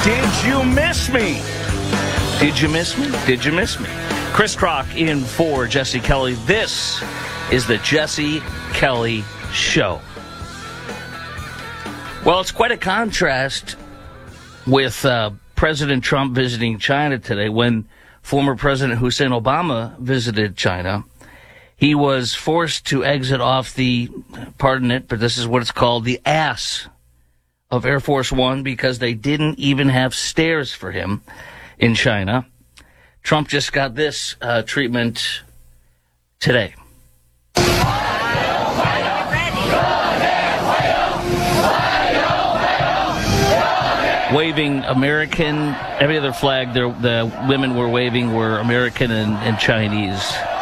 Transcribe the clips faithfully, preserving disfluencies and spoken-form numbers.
Did you miss me? Did you miss me? Did you miss me? Chris Crock in for Jesse Kelly. This is the Jesse Kelly Show. Well, it's quite a contrast with uh, President Trump visiting China today. When former President Hussein Obama visited China, he was forced to exit off the, pardon it, but this is what it's called, the ass of Air Force One, because they didn't even have stairs for him in China. Trump just got this uh, treatment today. Waving American, every other flag the women were waving were American and, and Chinese.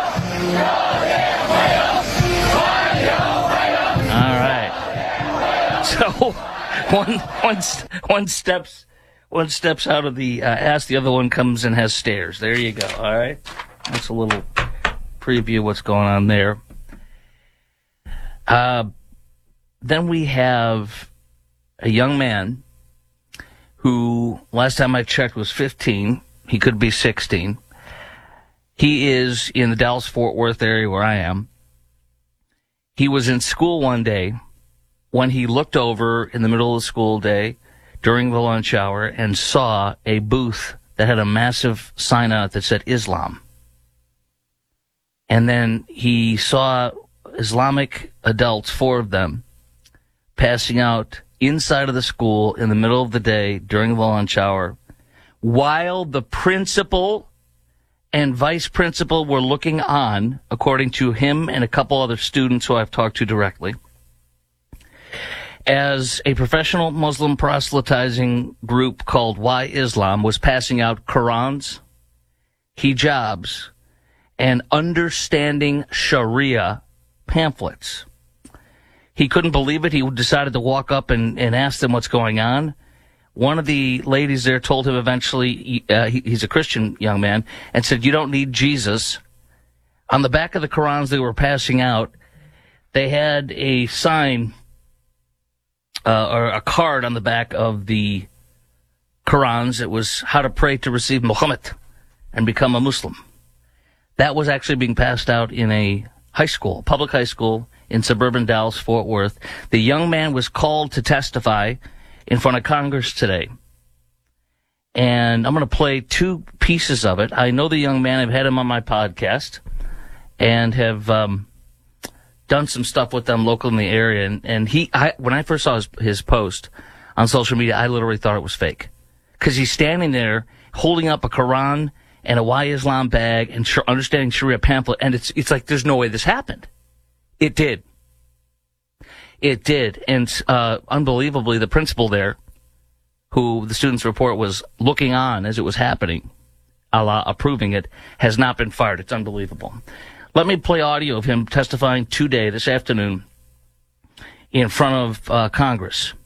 All right. So one, one, one steps, one steps out of the uh, ass, the other one comes and has stairs. There you go. All right. That's a little preview of what's going on there. Uh, then we have a young man who, last time I checked, was fifteen. He could be sixteen. He is in the Dallas-Fort Worth area where I am. He was in school one day when he looked over in the middle of the school day during the lunch hour and saw a booth that had a massive sign out that said Islam. And then he saw Islamic adults, four of them, passing out inside of the school in the middle of the day during the lunch hour, while the principal and vice principal were looking on, according to him and a couple other students who I've talked to directly, as a professional Muslim proselytizing group called Why Islam was passing out Qurans, hijabs, and understanding Sharia pamphlets. He couldn't believe it. He decided to walk up and, and ask them what's going on. One of the ladies there told him eventually, uh, he, he's a Christian young man, and said, "You don't need Jesus." On the back of the Qurans they were passing out, they had a sign uh, or a card on the back of the Qurans. It was how to pray to receive Muhammad and become a Muslim. That was actually being passed out in a high school, public high school, in suburban Dallas-Fort Worth. The young man was called to testify in front of Congress today. And I'm going to play two pieces of it. I know the young man. I've had him on my podcast and have um, done some stuff with them local in the area. And, and he, I, when I first saw his, his post on social media, I literally thought it was fake. Because he's standing there holding up a Quran and a Why Islam bag and sh- understanding Sharia pamphlet. And it's it's like, there's no way this happened. It did. It did. And uh, unbelievably, the principal there, who the students report was looking on as it was happening, a la approving it, has not been fired. It's unbelievable. Let me play audio of him testifying today, this afternoon, in front of uh, Congress.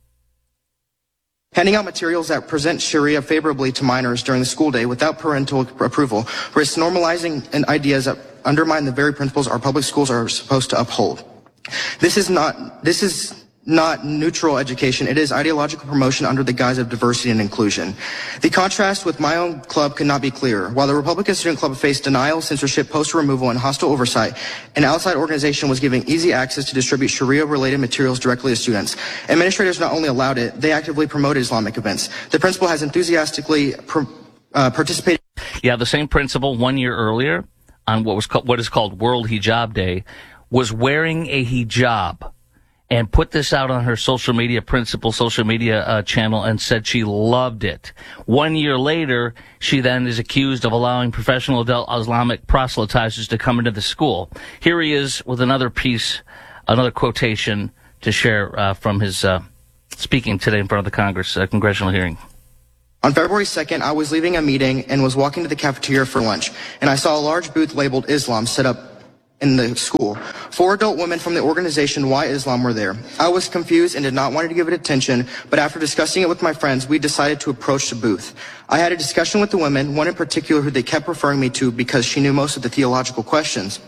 Handing out materials that present Sharia favorably to minors during the school day without parental approval risks normalizing and ideas that undermine the very principles our public schools are supposed to uphold. This is not, this is not neutral education. It is ideological promotion under the guise of diversity and inclusion. The contrast with my own club could not be clearer. While the Republican Student Club faced denial, censorship, poster removal, and hostile oversight, an outside organization was giving easy access to distribute Sharia-related materials directly to students. Administrators not only allowed it, they actively promoted Islamic events. The principal has enthusiastically pr- uh, participated. Yeah, the same principal one year earlier on what was called, what is called World Hijab Day, was wearing a hijab and put this out on her social media, principal social media uh, channel, and said she loved it. One year later, she then is accused of allowing professional adult Islamic proselytizers to come into the school. Here he is with another piece, another quotation to share uh, from his uh, speaking today in front of the Congress uh, congressional hearing. On February second, I was leaving a meeting and was walking to the cafeteria for lunch, and I saw a large booth labeled Islam set up in the school. Four adult women from the organization Why Islam were there. I was confused and did not want to give it attention, but after discussing it with my friends, we decided to approach the booth. I had a discussion with the women, one in particular who they kept referring me to because she knew most of the theological questions.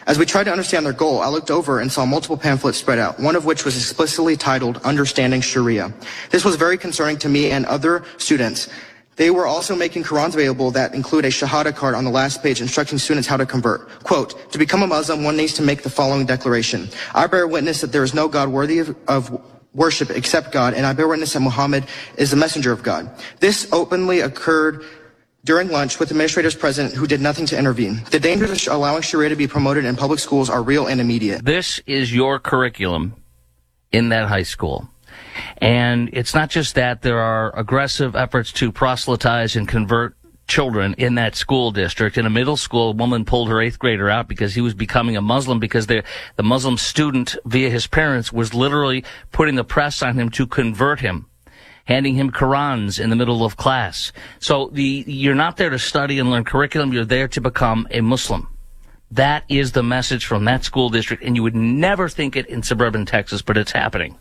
As we tried to understand their goal, I looked over and saw multiple pamphlets spread out, one of which was explicitly titled Understanding Sharia. This was very concerning to me and other students. They were also making Qurans available that include a Shahada card on the last page instructing students how to convert. Quote, to become a Muslim, one needs to make the following declaration. I bear witness that there is no God worthy of, of worship except God, and I bear witness that Muhammad is the messenger of God. This openly occurred during lunch with administrators present who did nothing to intervene. The dangers of allowing Sharia to be promoted in public schools are real and immediate. This is your curriculum in that high school. And it's not just that. There are aggressive efforts to proselytize and convert children in that school district. In a middle school, a woman pulled her eighth grader out because he was becoming a Muslim because the, the Muslim student, via his parents, was literally putting the press on him to convert him, handing him Qurans in the middle of class. So the you're not there to study and learn curriculum. You're there to become a Muslim. That is the message from that school district, and you would never think it in suburban Texas, but it's happening.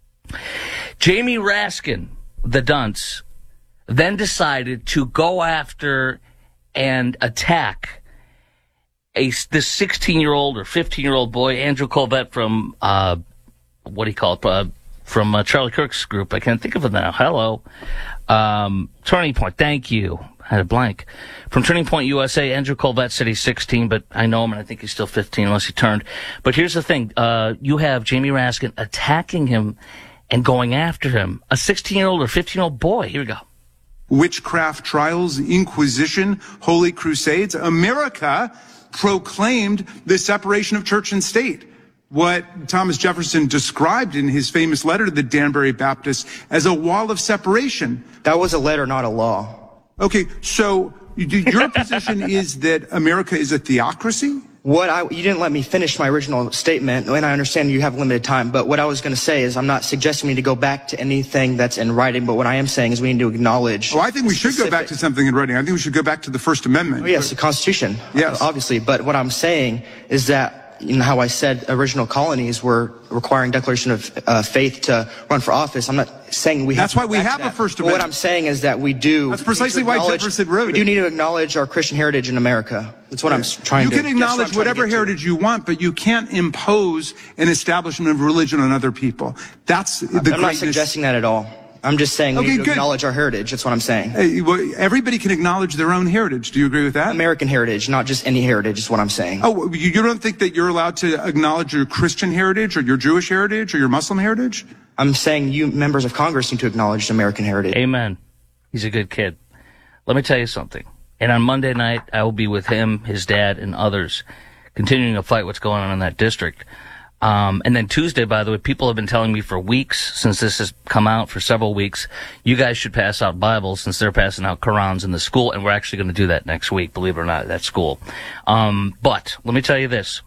Jamie Raskin, the dunce, then decided to go after and attack a this sixteen-year-old or fifteen-year-old boy, Andrew Colvett from, uh, what do you call it, uh, from uh, Charlie Kirk's group. I can't think of it now. Hello. Um, Turning Point. Thank you. I had a blank. From Turning Point U S A, Andrew Colvett said he's sixteen, but I know him and I think he's still fifteen unless he turned. But here's the thing. Uh, you have Jamie Raskin attacking him and going after him. A sixteen-year-old or fifteen-year-old boy. Here we go. Witchcraft trials, Inquisition, Holy Crusades. America proclaimed the separation of church and state. What Thomas Jefferson described in his famous letter to the Danbury Baptists as a wall of separation. That was a letter, not a law. Okay, so your position is that America is a theocracy? What I, you didn't let me finish my original statement, and I understand you have limited time, but what I was going to say is I'm not suggesting we need to go back to anything that's in writing, but what I am saying is we need to acknowledge... Oh, I think we should specific... go back to something in writing. I think we should go back to the First Amendment. Oh, yes, the Constitution, yes. Obviously, but what I'm saying is that, you know, how I said original colonies were requiring declaration of uh, faith to run for office. I'm not saying we That's have why we have a First Amendment. What I'm saying is that we do... That's precisely why Jefferson wrote it. We do need to acknowledge our Christian heritage in America. That's what I'm trying you to... You can acknowledge whatever heritage you want, but you can't impose an establishment of religion on other people. That's the I'm greatness. not suggesting that at all. I'm just saying we okay, need to good. acknowledge our heritage. That's what I'm saying. Hey, well, everybody can acknowledge their own heritage. Do you agree with that? American heritage, not just any heritage, is what I'm saying. Oh, you you don't think that you're allowed to acknowledge your Christian heritage or your Jewish heritage or your Muslim heritage? I'm saying you members of Congress need to acknowledge American heritage. Amen. He's a good kid. Let me tell you something. And on Monday night, I will be with him, his dad, and others, continuing to fight what's going on in that district. Um, and then Tuesday, by the way, people have been telling me for weeks, since this has come out for several weeks, you guys should pass out Bibles since they're passing out Qurans in the school, and we're actually going to do that next week, believe it or not, at that school. Um, but let me tell you this.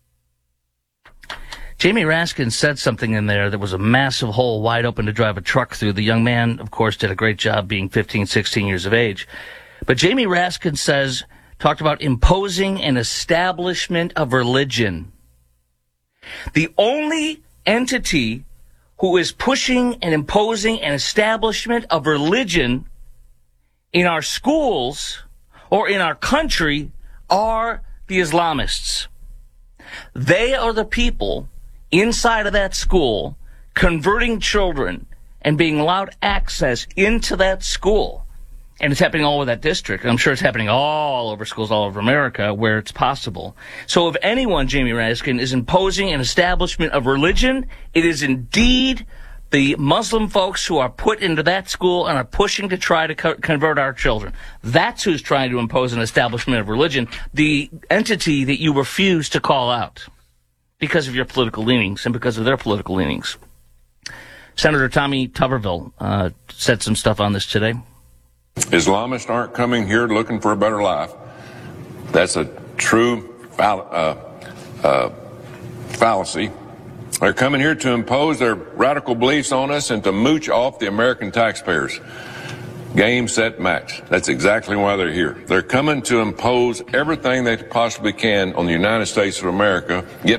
Jamie Raskin said something in there that was a massive hole wide open to drive a truck through. The young man, of course, did a great job being fifteen, sixteen years of age. But Jamie Raskin says, talked about imposing an establishment of religion. The only entity who is pushing and imposing an establishment of religion in our schools or in our country are the Islamists. They are the people inside of that school converting children and being allowed access into that school. And it's happening all over that district. I'm sure it's happening all over schools all over America where it's possible. So if anyone, Jamie Raskin, is imposing an establishment of religion, it is indeed the Muslim folks who are put into that school and are pushing to try to co- convert our children. That's who's trying to impose an establishment of religion, the entity that you refuse to call out because of your political leanings and because of their political leanings. Senator Tommy Tuberville uh, said some stuff on this today. Islamists aren't coming here looking for a better life. That's a true fall- uh, uh, fallacy. They're coming here to impose their radical beliefs on us and to mooch off the American taxpayers. Game, set, match. That's exactly why they're here. They're coming to impose everything they possibly can on the United States of America, get